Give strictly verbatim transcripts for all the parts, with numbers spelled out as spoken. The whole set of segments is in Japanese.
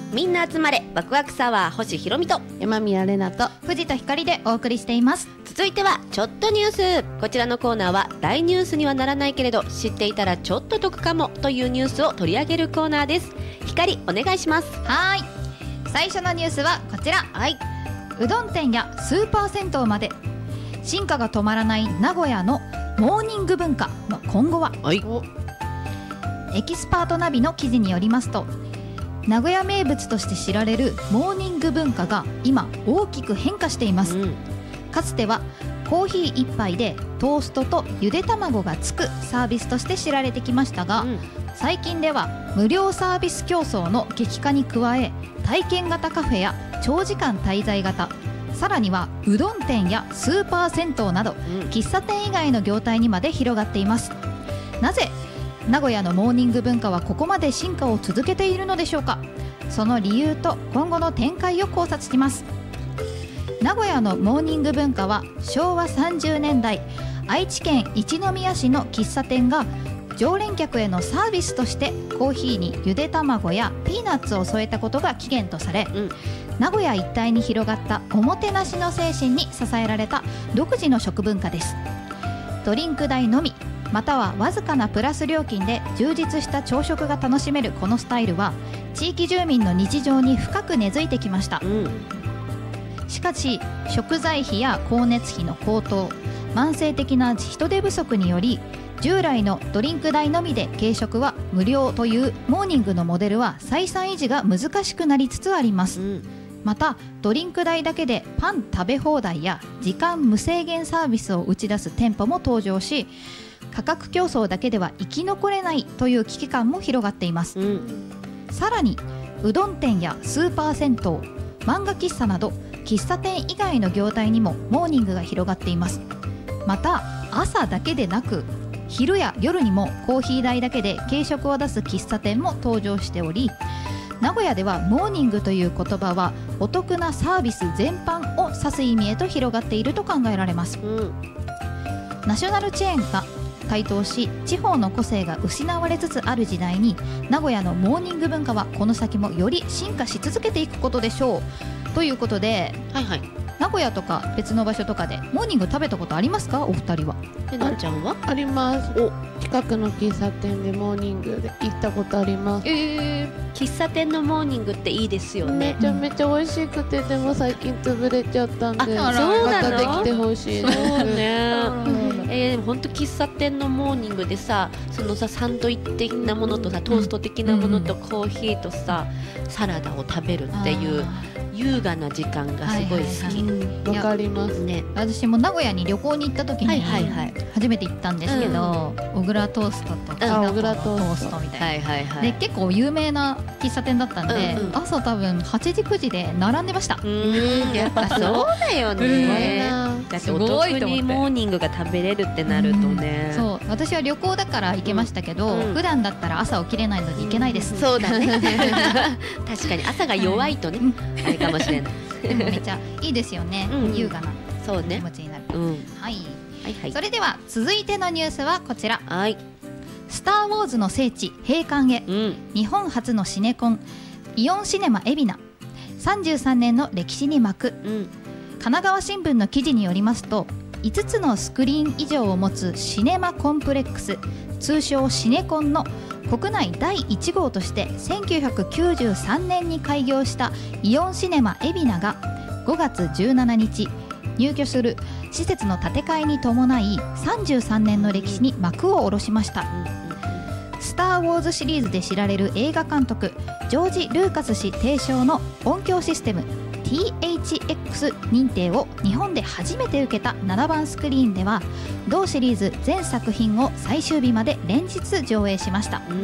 みんな集まれワクワクサワー星ひろみと山宮れなと藤田ひかりでお送りしています。 続いてはちょっとニュース。こちらのコーナーは大ニュースにはならないけれど知っていたらちょっと得かもというニュースを取り上げるコーナーです。ひかりお願いします。 はい、最初のニュースはこちら。 はい、 うどん店やスーパー銭湯まで進化が止まらない名古屋のモーニング文化の今後は。 はい、 エキスパートナビの記事によりますと、名古屋名物として知られるモーニング文化が今大きく変化しています、うん、かつてはコーヒー一杯でトーストとゆで卵がつくサービスとして知られてきましたが、うん、最近では無料サービス競争の激化に加え、体験型カフェや長時間滞在型、さらにはうどん店やスーパー銭湯など、うん、喫茶店以外の業態にまで広がっています。なぜ名古屋のモーニング文化はここまで進化を続けているのでしょうか。その理由と今後の展開を考察します。名古屋のモーニング文化はしょうわさんじゅうねんだい、愛知県一宮市の喫茶店が常連客へのサービスとしてコーヒーにゆで卵やピーナッツを添えたことが起源とされ、うん、名古屋一帯に広がったおもてなしの精神に支えられた独自の食文化です。ドリンク代のみまたはわずかなプラス料金で充実した朝食が楽しめるこのスタイルは地域住民の日常に深く根付いてきました、うん、しかし食材費や光熱費の高騰、慢性的な人手不足により従来のドリンク代のみで軽食は無料というモーニングのモデルは採算維持が難しくなりつつあります、うん、またドリンク代だけでパン食べ放題や時間無制限サービスを打ち出す店舗も登場し、価格競争だけでは生き残れないという危機感も広がっています、うん、さらにうどん店やスーパー銭湯、漫画喫茶など喫茶店以外の業態にもモーニングが広がっています。また朝だけでなく昼や夜にもコーヒー代だけで軽食を出す喫茶店も登場しており、名古屋ではモーニングという言葉はお得なサービス全般を指す意味へと広がっていると考えられます、うん、ナショナルチェーンが台頭し地方の個性が失われつつある時代に、名古屋のモーニング文化はこの先もより進化し続けていくことでしょうということで、はいはい、名古屋とか別の場所とかでモーニング食べたことありますか、お二人は。 えなちゃんは？ あります。お近くの喫茶店でモーニングで行ったことあります。 えー、喫茶店のモーニングっていいですよね。 めちゃめちゃ美味しくて、でも最近潰れちゃったんで、 あ、そうなの？ またできてほしいです。 そうねえー、でも本当喫茶店のモーニングでさ、そのさサンドイッチ的なものとさトースト的なものとコーヒーとさ、うん、サラダを食べるっていう優雅な時間がすごい好き。 わかりますね。私も名古屋に旅行に行った時に初めて行ったんですけど、小倉トーストと小倉トーストみたいな、はいはいはい、で結構有名な喫茶店だったんで、うんうん、朝多分はちじくじで並んでました。 うーんやっぱそうだよねだってお得にモーニングが食べれるってなるとね、 うん、そう私は旅行だから行けましたけど、うん、普段だったら朝起きれないので行けないです、 うん、そうだね確かに朝が弱いとね、うん、あれかもしれないでもめっちゃいいですよね、うん、優雅な気持ちになる、うんはいはいはい、それでは続いてのニュースはこちら、はい、スターウォーズの聖地閉館へ、うん、日本初のシネコンイオンシネマ海老名さんじゅうさんねんの歴史に幕、うん、神奈川新聞の記事によりますと、いつつのスクリーン以上を持つシネマコンプレックス、通称シネコンの国内だいいち号としてせんきゅうひゃくきゅうじゅうさんねんに開業したイオンシネマ海老名がごがつじゅうしちにち入居する施設の建て替えに伴いさんじゅうさんねんの歴史に幕を下ろしました。スター・ウォーズシリーズで知られる映画監督ジョージ・ルーカス氏提唱の音響システム ティーエイチエックス 認定を日本で初めて受けたななばんスクリーンでは、同シリーズ全作品を最終日まで連日上映しました、うん、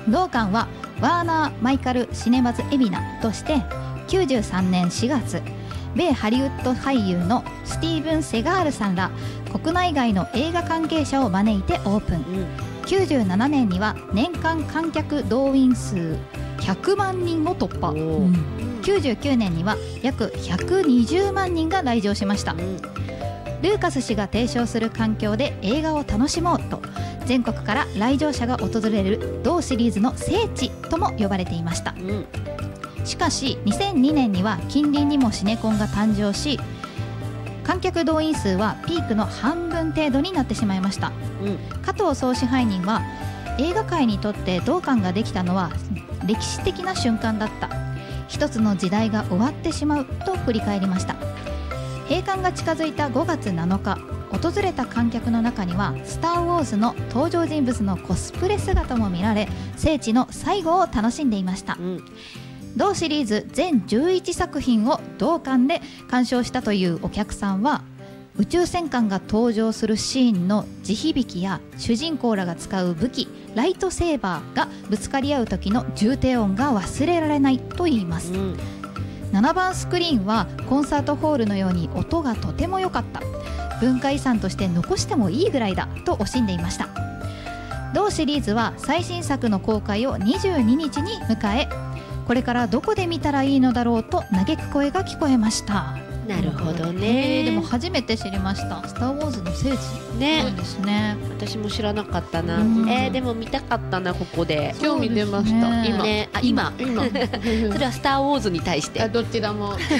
同館はワーナー・マイカル・シネマズ海老名としてきゅうじゅうさんねんしがつ、米ハリウッド俳優のスティーブン・セガールさんら国内外の映画関係者を招いてオープン、うん、きゅうじゅうななねんには年間観客動員数ひゃくまんにんを突破、うん、きゅうじゅうきゅうねんには約ひゃくにじゅうまんにんが来場しました、うん、ルーカス氏が提唱する環境で映画を楽しもうと全国から来場者が訪れる同シリーズの聖地とも呼ばれていました。 うん、 しかしにせんにねんには近隣にもシネコンが誕生し、観客動員数はピークの半分程度になってしまいました。 うん、 加藤総支配人は、映画界にとって同館ができたのは歴史的な瞬間だった、一つの時代が終わってしまうと振り返りました。閉館が近づいたごがつなのか、訪れた観客の中にはスター・ウォーズの登場人物のコスプレ姿も見られ、聖地の最後を楽しんでいました。 うん、 同シリーズ全じゅういちさく品を同館で鑑賞したというお客さんは、宇宙戦艦が登場するシーンの地響きや主人公らが使う武器ライトセーバーがぶつかり合う時の重低音が忘れられないと言います。うん、ななばんスクリーンはコンサートホールのように音がとても良かった、文化遺産として残してもいいぐらいだと惜しんでいました。同シリーズは最新作の公開をにじゅうににちに迎え、これからどこで見たらいいのだろうと嘆く声が聞こえました。 なるほどね、 えー、でも初めて知りました。スター・ウォーズの聖地ね、 すごいですね。 私も知らなかったな。 うんえー、でも見たかったな、ここで。 興味出ました、 ね、 今、 ね、あ今今それはスター・ウォーズに対して。 あ、どちらもそうか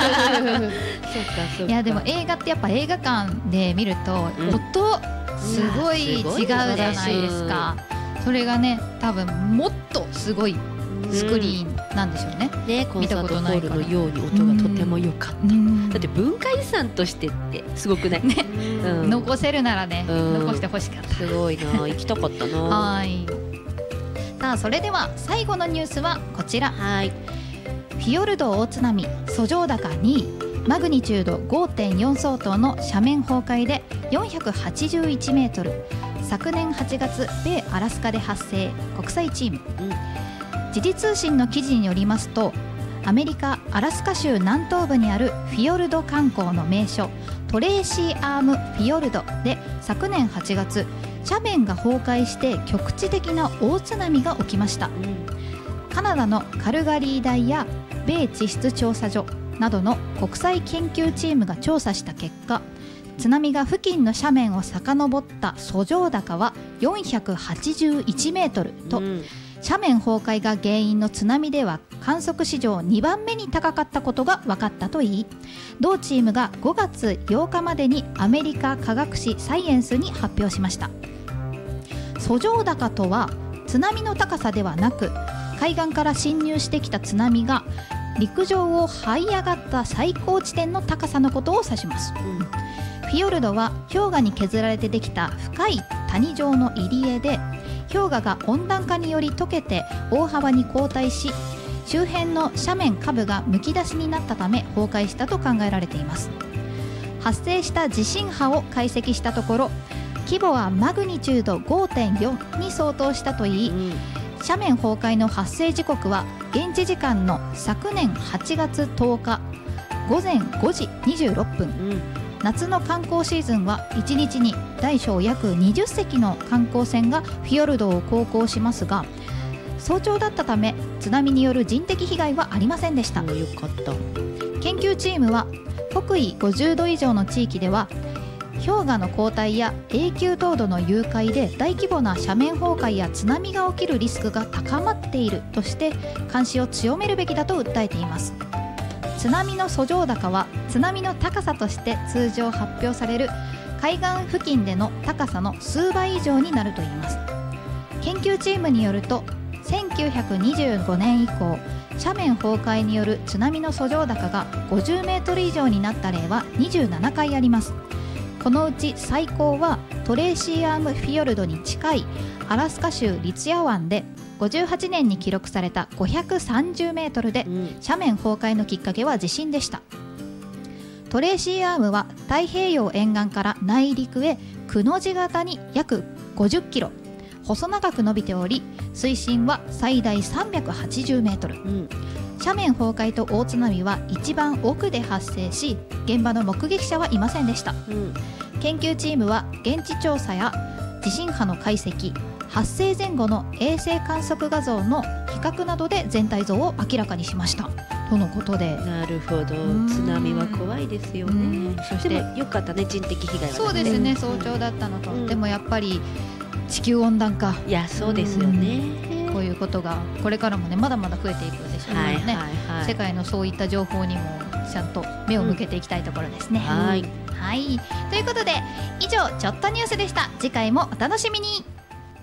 そうか。 いやでも映画ってやっぱ映画館で見るとうん音すごい違うじゃないですか。それがね、多分もっとすごいスクリーンなんでしょうね。 うん、ね、コンサートホールのように音がとても良かった。だって文化遺産としてってすごくない？ね、 うん、残せるならね、うん、残してほしかった。 すごいな、行きたかったな。 はい。さあ、それでは最後のニュースはこちら。 はい。 フィヨルド大津波、遡上高にい、マグニチュード ごてんよん 相当の斜面崩壊でよんひゃくはちじゅういちメートル、昨年はちがつ米アラスカで発生、国際チーム。うん、時事通信の記事によりますと、アメリカアラスカ州南東部にあるフィヨルド観光の名所トレーシーアームフィヨルドで昨年はちがつ、斜面が崩壊して局地的な大津波が起きました。うん、カナダのカルガリー大や米地質調査所などの国際研究チームが調査した結果、津波が付近の斜面を遡った遡上高はよんひゃくはちじゅういちメートルと、うん、斜面崩壊が原因の津波では観測史上にばんめに高かったことが分かったといい、同チームがごがつようかまでにアメリカ科学誌サイエンスに発表しました。遡上高とは津波の高さではなく、海岸から侵入してきた津波が陸上を這い上がった最高地点の高さのことを指します。うん、フィヨルドは氷河に削られてできた深い谷状の入り江で、氷河が温暖化により溶けて大幅に後退し、周辺の斜面下部がむき出しになったため崩壊したと考えられています。発生した地震波を解析したところ、規模はマグニチュード ごてんよん に相当したといい、うん、斜面崩壊の発生時刻は現地時間の昨年はちがつとおかごぜんごじにじゅうろっぷん、うん、夏の観光シーズンはいちにちに大小約にじゅっせきの観光船がフィヨルドを航行しますが、早朝だったため津波による人的被害はありませんでした。 よかった。 研究チームは北緯ごじゅうど以上の地域では氷河の後退や永久凍土の融解で大規模な斜面崩壊や津波が起きるリスクが高まっているとして監視を強めるべきだと訴えています。津波の遡上高は津波の高さとして通常発表される海岸付近での高さの数倍以上になるといいます。研究チームによると、せんきゅうひゃくにじゅうごねん以降、斜面崩壊による津波の遡上高がごじゅうメートル以上になった例はにじゅうななかいあります。このうち最高はトレーシーアームフィヨルドに近いアラスカ州リツヤ湾でごじゅうはちねんに記録されたごひゃくさんじゅうメートルで、うん、斜面崩壊のきっかけは地震でした。トレーシーアームは太平洋沿岸から内陸へくの字型に約ごじゅっキロ、細長く伸びており、水深は最大さんびゃくはちじゅうメートル、うん、斜面崩壊と大津波は一番奥で発生し、現場の目撃者はいませんでした。うん、研究チームは現地調査や地震波の解析、発生前後の衛星観測画像の比較などで全体像を明らかにしましたとのことで。 なるほど。津波は怖いですよね。そしてでもよかったね、人的被害は、ね、 そうですね、早朝だったのと、うん、でもやっぱり地球温暖化、 いやそうですよね、 こういうことがこれからもねまだまだ増えていくでしょうからね、 はいはいはい、 世界のそういった情報にもちゃんと目を向けていきたいところですね、 うん、はい、 はい、ということで以上ちょっとニュースでした。次回もお楽しみに。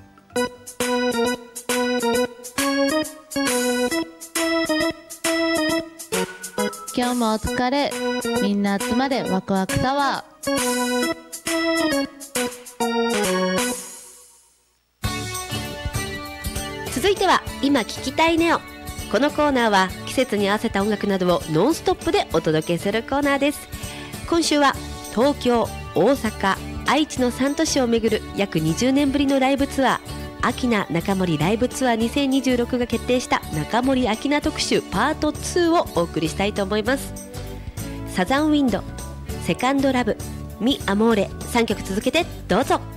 今日もお疲れ、みんな集まれワクワクタワー。 続いては今聞きたいネオ。このコーナーは季節に合わせた音楽などをノンストップでお届けするコーナーです。今週は東京、大阪、愛知のさん都市を巡る約にじゅうねんぶりのライブツアー、アキナ中森ライブツアーにせんにじゅうろくが決定した中森アキナ特集パートツーをお送りしたいと思います。サザンウィンド、セカンドラブ、ミアモーレ、さんきょく続けてどうぞ。